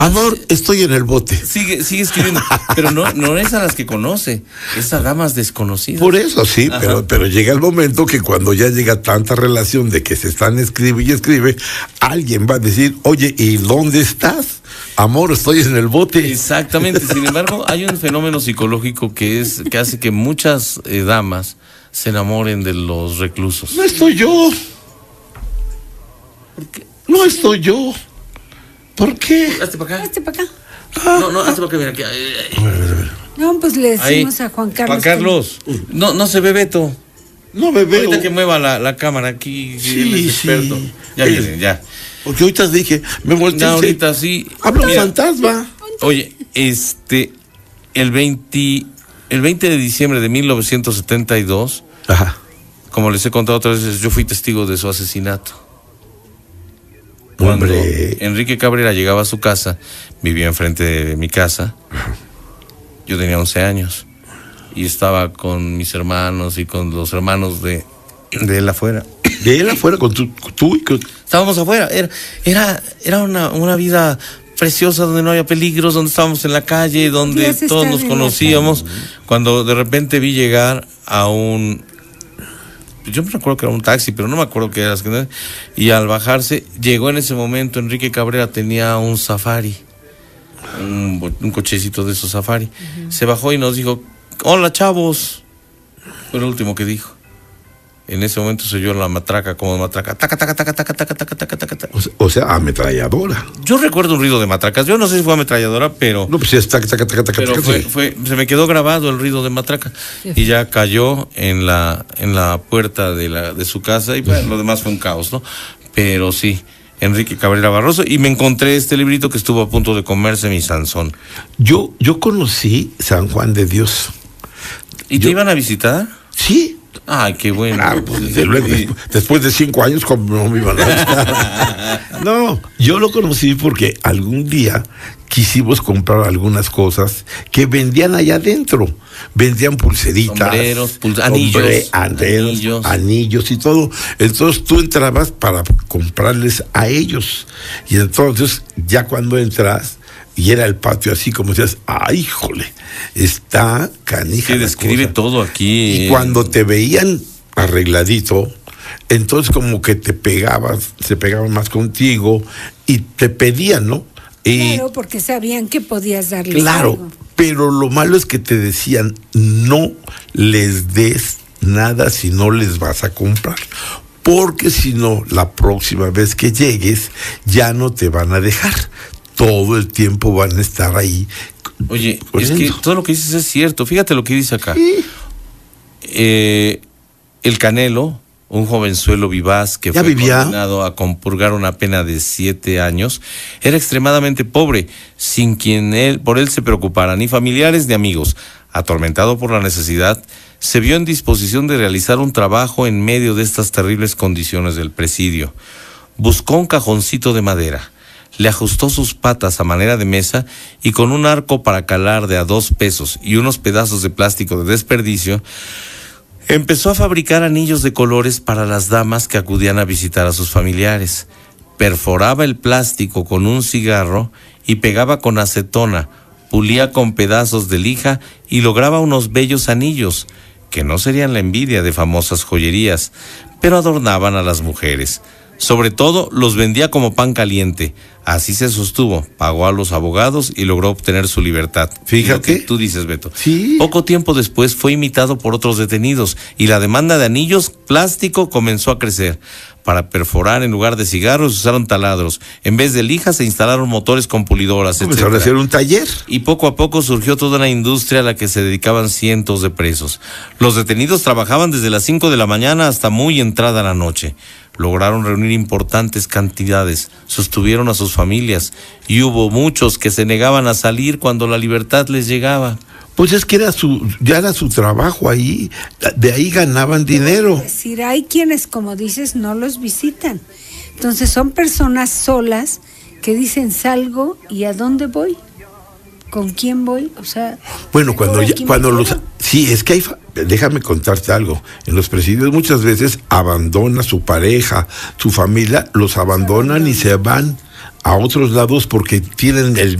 Amor, estoy en el bote. Sigue escribiendo, pero no es a las que conoce, es a damas desconocidas. Por eso sí, pero llega el momento que cuando ya llega tanta relación de que se están escribe y escribe, alguien va a decir, oye, ¿y dónde estás? Amor, estoy en el bote. Exactamente. Sin embargo, hay un fenómeno psicológico que hace que muchas damas se enamoren de los reclusos. No estoy yo. ¿Por qué? No estoy yo. ¿Por qué? Hazte para acá. Hazte para acá. No, hazte para acá, mira aquí. No, pues le decimos Ahí. a Juan Carlos. Juan Carlos, no se ve Beto. No me veo. Ahorita que mueva la cámara aquí, Sí, él es experto. sí. Ya viene, ya. Porque ahorita dije, me volteé. No, ahorita sí. Habla un Mira, fantasma. Oye, el 20 de diciembre de 1972, Ajá. como les he contado otras veces, yo fui testigo de su asesinato. Cuando Hombre. Enrique Cabrera llegaba a su casa, vivía enfrente de mi casa, yo tenía 11 años y estaba con mis hermanos y con los hermanos de él afuera. De él afuera con tú y con... Estábamos afuera, era una vida preciosa donde no había peligros, donde estábamos en la calle, donde Podías todos estar nos en la conocíamos, cuando de repente vi llegar a yo me acuerdo que era un taxi, pero no me acuerdo qué era, y al bajarse, llegó en ese momento Enrique Cabrera, tenía un Safari, un cochecito de esos Safari, se bajó y nos dijo, hola chavos, fue lo último que dijo. En ese momento se oyó la matraca, como matraca, taca, taca, taca, taca, taca, taca, taca, taca, taca. O sea, ametralladora. Yo recuerdo un ruido de matracas, yo no sé si fue ametralladora, pero... No, pues sí, es taca, taca, taca, taca, Pero taca, se me quedó grabado el ruido de matraca y ya cayó en la puerta de su casa y bueno, lo demás fue un caos, ¿no? Pero sí, Enrique Cabrera Barroso, y me encontré este librito que estuvo a punto de comerse mi Sansón. Yo conocí San Juan de Dios. ¿Y te iban a visitar? Sí. Ay, qué bueno. Claro, pues, desde luego, después de 5 años, como no me iban a visitar. No, yo lo conocí porque algún día quisimos comprar algunas cosas que vendían allá adentro. Vendían pulseritas, sombreros, anillos y todo. Entonces tú entrabas para comprarles a ellos. Y entonces, ya cuando entras, y era el patio así como decías, ¡ay, híjole! Está canija. Sí, describe todo aquí. Y cuando te veían arregladito, entonces como que se pegaban más contigo y te pedían, ¿no? Claro, porque sabían que podías darles claro, algo. Pero lo malo es que te decían, no les des nada si no les vas a comprar. Porque si no, la próxima vez que llegues, ya no te van a dejar. Todo el tiempo van a estar ahí. Oye, es que todo lo que dices es cierto. Fíjate lo que dice acá. Sí. El Canelo, un jovenzuelo vivaz que fue condenado a compurgar una pena de 7 años, era extremadamente pobre, sin quien por él se preocupara, ni familiares ni amigos. Atormentado por la necesidad, se vio en disposición de realizar un trabajo en medio de estas terribles condiciones del presidio. Buscó un cajoncito de madera, le ajustó sus patas a manera de mesa y con un arco para calar de a 2 pesos y unos pedazos de plástico de desperdicio, empezó a fabricar anillos de colores para las damas que acudían a visitar a sus familiares. Perforaba el plástico con un cigarro y pegaba con acetona, pulía con pedazos de lija y lograba unos bellos anillos, que no serían la envidia de famosas joyerías, pero adornaban a las mujeres. Sobre todo, los vendía como pan caliente. Así se sostuvo, pagó a los abogados y logró obtener su libertad. Fíjate. Lo que tú dices, Beto. Sí. Poco tiempo después fue imitado por otros detenidos y la demanda de anillos plástico comenzó a crecer. Para perforar, en lugar de cigarros, usaron taladros. En vez de lija, se instalaron motores con pulidoras, Comenzaron a hacer un taller. Y poco a poco surgió toda una industria a la que se dedicaban cientos de presos. Los detenidos trabajaban desde las 5 de la mañana hasta muy entrada la noche. Lograron reunir importantes cantidades, sostuvieron a sus familias y hubo muchos que se negaban a salir cuando la libertad les llegaba. Pues es que ya era su trabajo ahí, de ahí ganaban dinero. Es decir, hay quienes, como dices, no los visitan. Entonces son personas solas que dicen, salgo y ¿a dónde voy? ¿Con quién voy? O sea, bueno, sí, es que déjame contarte algo. En los presidios muchas veces abandona su pareja, su familia, los abandonan y se van a otros lados porque tienen el